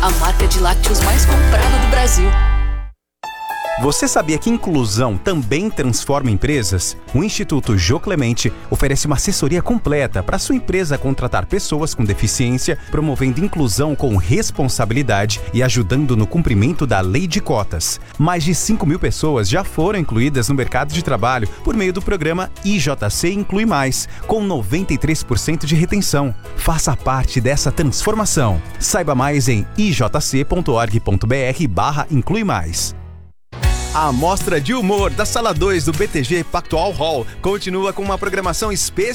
a marca de lácteos mais comprada do Brasil. Você sabia que inclusão também transforma empresas? O Instituto Jô Clemente oferece uma assessoria completa para sua empresa contratar pessoas com deficiência, promovendo inclusão com responsabilidade e ajudando no cumprimento da lei de cotas. Mais de 5.000 pessoas já foram incluídas no mercado de trabalho por meio do programa IJC Inclui Mais, com 93% de retenção. Faça parte dessa transformação. Saiba mais em ijc.org.br/inclui mais. A Mostra de Humor da Sala 2 do BTG Pactual Hall continua com uma programação especial